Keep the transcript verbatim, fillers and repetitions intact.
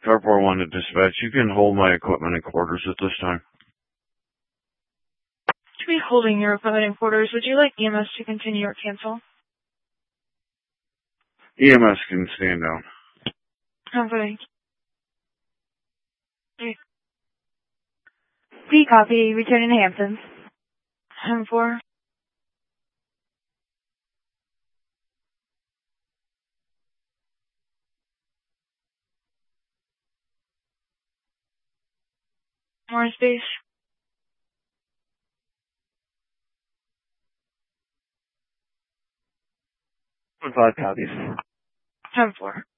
Carport one to dispatch. You can hold my equipment in quarters at this time. To be holding your equipment in quarters, would you like E M S to continue or cancel? E M S can stand down. Okay. C copy, returning to Hamptons. ten four. More space. Five copies. ten four.